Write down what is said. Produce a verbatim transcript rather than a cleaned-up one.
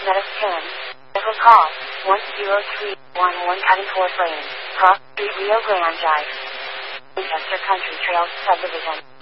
Metis ten. Vehicle call, one zero three one one cutting towards lane, Cross Street, Rio Grande. Winchester Country Trails Subdivision.